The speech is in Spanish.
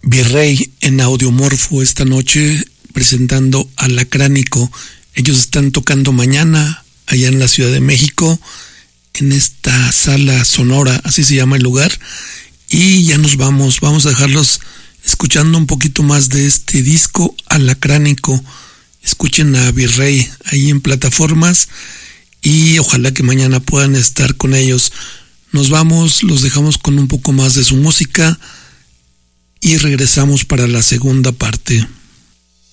Virrey en Audiomorfo esta noche presentando Alacránico. Ellos están tocando mañana allá en la Ciudad de México, en esta sala sonora, así se llama el lugar. Y ya nos vamos a dejarlos escuchando un poquito más de este disco Alacránico. Escuchen a Virrey ahí en plataformas y ojalá que mañana puedan estar con ellos. Nos vamos, los dejamos con un poco más de su música y regresamos para la segunda parte.